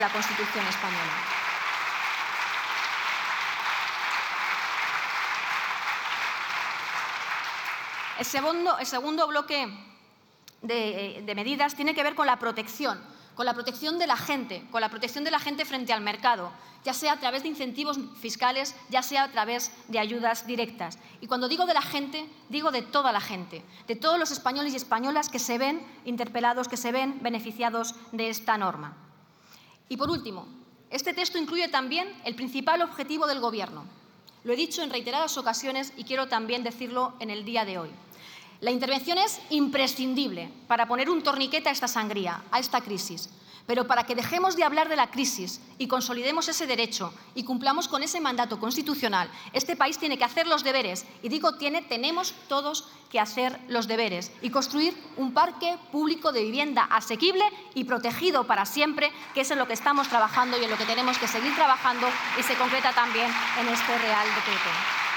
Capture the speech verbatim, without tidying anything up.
la Constitución española. El segundo, el segundo bloque de, de medidas tiene que ver con la protección, con la protección de la gente, con la protección de la gente frente al mercado, ya sea a través de incentivos fiscales, ya sea a través de ayudas directas. Y cuando digo de la gente, digo de toda la gente, de todos los españoles y españolas que se ven interpelados, que se ven beneficiados de esta norma. Y por último, este texto incluye también el principal objetivo del Gobierno. Lo he dicho en reiteradas ocasiones y quiero también decirlo en el día de hoy. La intervención es imprescindible para poner un torniquete a esta sangría, a esta crisis. Pero para que dejemos de hablar de la crisis y consolidemos ese derecho y cumplamos con ese mandato constitucional, este país tiene que hacer los deberes. Y digo tiene, tenemos todos que hacer los deberes y construir un parque público de vivienda asequible y protegido para siempre, que es en lo que estamos trabajando y en lo que tenemos que seguir trabajando y se concreta también en este Real Decreto.